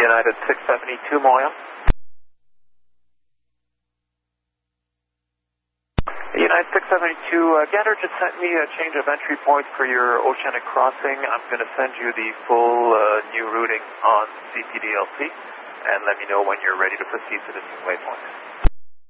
United 672 Montreal. United 672, Gander just sent me a change of entry point for your oceanic crossing. I'm going to send you the full new routing on CPDLC, and let me know when you're ready to proceed to the new waypoint.